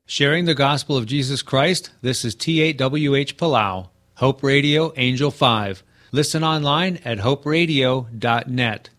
Sharing the gospel of Jesus Christ, this is T8WH Palau, Hope Radio, Angel 5. Listen online at hoperadio.net.